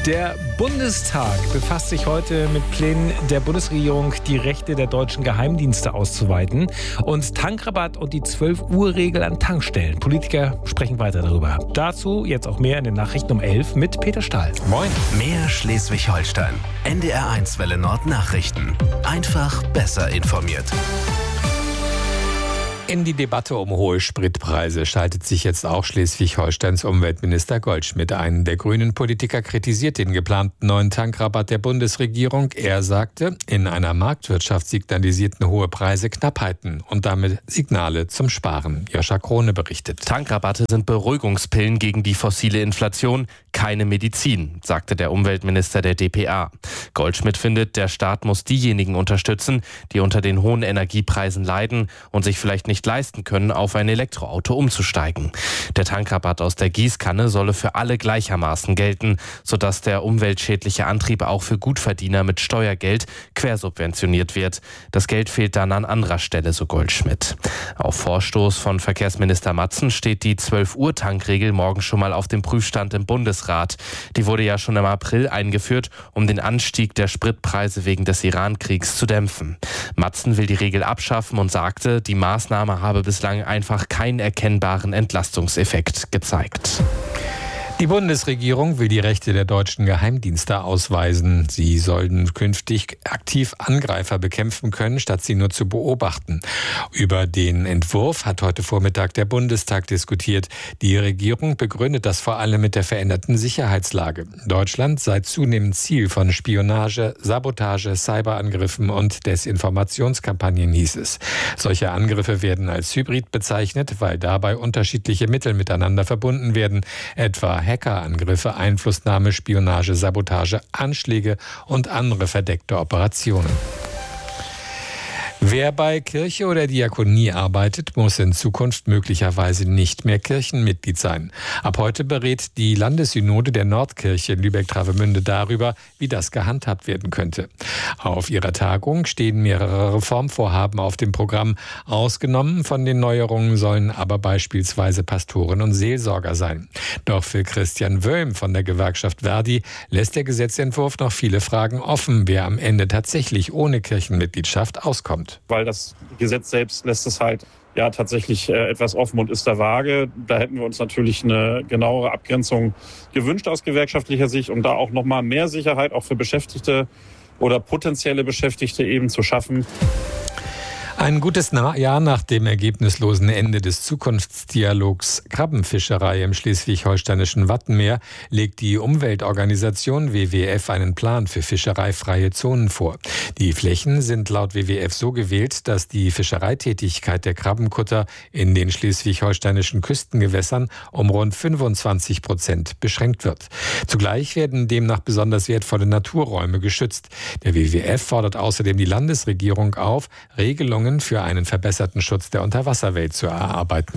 Der Bundestag befasst sich heute mit Plänen der Bundesregierung, die Rechte der deutschen Geheimdienste auszuweiten und Tankrabatt und die 12-Uhr-Regel an Tankstellen. Politiker sprechen weiter darüber. Dazu jetzt auch mehr in den Nachrichten um 11 mit Peter Stahl. Moin. Mehr Schleswig-Holstein. NDR1 Welle Nord Nachrichten. Einfach besser informiert. In die Debatte um hohe Spritpreise schaltet sich jetzt auch Schleswig-Holsteins Umweltminister Goldschmidt ein. Der grünen Politiker kritisiert den geplanten neuen Tankrabatt der Bundesregierung. Er sagte, in einer Marktwirtschaft signalisierten hohe Preise Knappheiten und damit Signale zum Sparen. Joscha Krone berichtet. Tankrabatte sind Beruhigungspillen gegen die fossile Inflation, keine Medizin, sagte der Umweltminister der dpa. Goldschmidt findet, der Staat muss diejenigen unterstützen, die unter den hohen Energiepreisen leiden und sich vielleicht nicht leisten können, auf ein Elektroauto umzusteigen. Der Tankrabatt aus der Gießkanne solle für alle gleichermaßen gelten, sodass der umweltschädliche Antrieb auch für Gutverdiener mit Steuergeld quersubventioniert wird. Das Geld fehlt dann an anderer Stelle, so Goldschmidt. Auf Vorstoß von Verkehrsminister Matzen steht die 12-Uhr-Tankregel morgen schon mal auf dem Prüfstand im Bundesrat. Die wurde ja schon im April eingeführt, um den Anstieg der Spritpreise wegen des Iran-Kriegs zu dämpfen. Matzen will die Regel abschaffen und sagte, die Maßnahme habe bislang einfach keinen erkennbaren Entlastungseffekt gezeigt. Die Bundesregierung will die Rechte der deutschen Geheimdienste ausweisen. Sie sollen künftig aktiv Angreifer bekämpfen können, statt sie nur zu beobachten. Über den Entwurf hat heute Vormittag der Bundestag diskutiert. Die Regierung begründet das vor allem mit der veränderten Sicherheitslage. Deutschland sei zunehmend Ziel von Spionage, Sabotage, Cyberangriffen und Desinformationskampagnen, hieß es. Solche Angriffe werden als Hybrid bezeichnet, weil dabei unterschiedliche Mittel miteinander verbunden werden, etwa Hackerangriffe, Einflussnahme, Spionage, Sabotage, Anschläge und andere verdeckte Operationen. Wer bei Kirche oder Diakonie arbeitet, muss in Zukunft möglicherweise nicht mehr Kirchenmitglied sein. Ab heute berät die Landessynode der Nordkirche Lübeck-Travemünde darüber, wie das gehandhabt werden könnte. Auf ihrer Tagung stehen mehrere Reformvorhaben auf dem Programm. Ausgenommen von den Neuerungen sollen aber beispielsweise Pastoren und Seelsorger sein. Doch für Christian Wöhm von der Gewerkschaft Verdi lässt der Gesetzentwurf noch viele Fragen offen, wer am Ende tatsächlich ohne Kirchenmitgliedschaft auskommt. Weil das Gesetz selbst lässt es halt tatsächlich etwas offen und ist da vage. Da hätten wir uns natürlich eine genauere Abgrenzung gewünscht aus gewerkschaftlicher Sicht und da auch nochmal mehr Sicherheit auch für Beschäftigte oder potenzielle Beschäftigte eben zu schaffen. Ein gutes Jahr nach dem ergebnislosen Ende des Zukunftsdialogs Krabbenfischerei im schleswig-holsteinischen Wattenmeer legt die Umweltorganisation WWF einen Plan für fischereifreie Zonen vor. Die Flächen sind laut WWF so gewählt, dass die Fischereitätigkeit der Krabbenkutter in den schleswig-holsteinischen Küstengewässern um rund 25% beschränkt wird. Zugleich werden demnach besonders wertvolle Naturräume geschützt. Der WWF fordert außerdem die Landesregierung auf, Regelungen für einen verbesserten Schutz der Unterwasserwelt zu erarbeiten.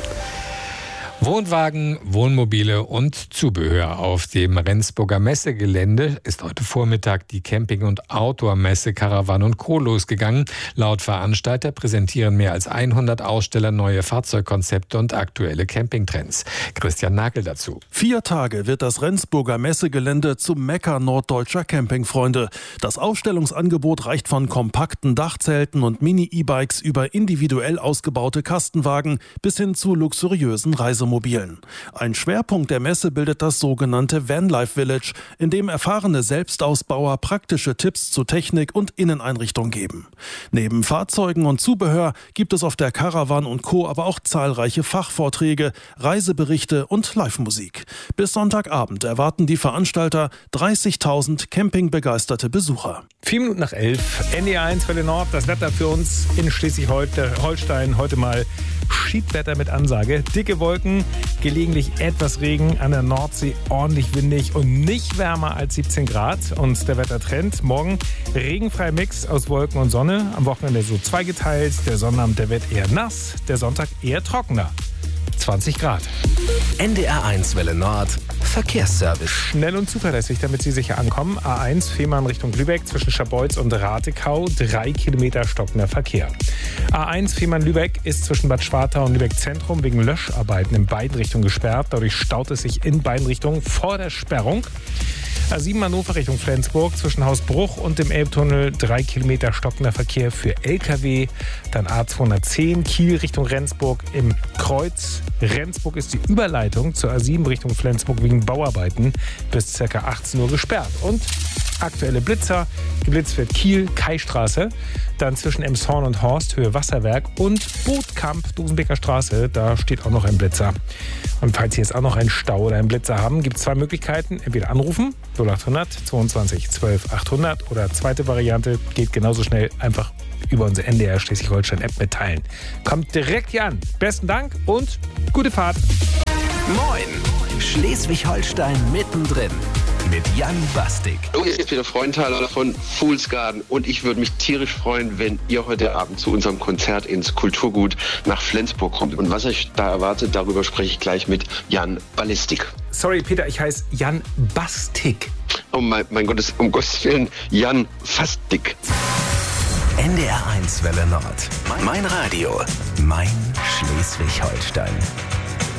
Wohnwagen, Wohnmobile und Zubehör. Auf dem Rendsburger Messegelände ist heute Vormittag die Camping- und Outdoor-Messe Caravan & Co. losgegangen. Laut Veranstalter präsentieren mehr als 100 Aussteller neue Fahrzeugkonzepte und aktuelle Campingtrends. Christian Nagel dazu. 4 Tage wird das Rendsburger Messegelände zum Mekka norddeutscher Campingfreunde. Das Ausstellungsangebot reicht von kompakten Dachzelten und Mini-E-Bikes über individuell ausgebaute Kastenwagen bis hin zu luxuriösen Reisemobilen. Ein Schwerpunkt der Messe bildet das sogenannte Vanlife Village, in dem erfahrene Selbstausbauer praktische Tipps zu Technik und Inneneinrichtung geben. Neben Fahrzeugen und Zubehör gibt es auf der Caravan & Co. aber auch zahlreiche Fachvorträge, Reiseberichte und Live-Musik. Bis Sonntagabend erwarten die Veranstalter 30.000 campingbegeisterte Besucher. 4 Minuten nach 11, NDR1 Welle Nord, das Wetter für uns in Schleswig-Holstein. Heute mal Schiedwetter mit Ansage. Dicke Wolken, gelegentlich etwas Regen, an der Nordsee ordentlich windig und nicht wärmer als 17 Grad. Und der Wettertrend, morgen regenfreier Mix aus Wolken und Sonne. Am Wochenende so zweigeteilt. Der Sonnabend, der wird eher nass, der Sonntag eher trockener. 20 Grad. NDR1 Welle Nord, Verkehrsservice. Schnell und zuverlässig, damit Sie sicher ankommen. A1 Fehmarn Richtung Lübeck zwischen Scharbeutz und Ratekau, 3 Kilometer stockender Verkehr. A1 Fehmarn-Lübeck ist zwischen Bad Schwartau und Lübeck Zentrum wegen Löscharbeiten in beiden Richtungen gesperrt. Dadurch staut es sich in beiden Richtungen vor der Sperrung. A7 Hannover Richtung Flensburg zwischen Hausbruch und dem Elbtunnel 3 Kilometer stockender Verkehr für LKW. Dann A210 Kiel Richtung Rendsburg im Kreuz. Rendsburg ist die Überleitung zur A7 Richtung Flensburg wegen Bauarbeiten bis ca. 18 Uhr gesperrt. Und aktuelle Blitzer. Geblitzt wird Kiel, Kaistraße. Dann zwischen Emshorn und Horst, Höhe Wasserwerk. Und Bootkamp, Dosenbeker Straße. Da steht auch noch ein Blitzer. Und falls Sie jetzt auch noch einen Stau oder einen Blitzer haben, gibt es zwei Möglichkeiten. Entweder anrufen, 0800 22 12 800. Oder zweite Variante, geht genauso schnell, einfach über unsere NDR Schleswig-Holstein-App mitteilen. Kommt direkt hier an. Besten Dank und gute Fahrt. Moin, Schleswig-Holstein mittendrin. Mit Jan Bastik. Hallo, hier ist Peter Freundthaler von Fools Garden und ich würde mich tierisch freuen, wenn ihr heute Abend zu unserem Konzert ins Kulturgut nach Flensburg kommt. Und was euch da erwartet, darüber spreche ich gleich mit Jan Ballistik. Sorry, Peter, ich heiße Jan Bastik. Oh mein Gott, um Gottes Willen, Jan Fastik. NDR 1 Welle Nord. Mein Radio, mein Schleswig-Holstein.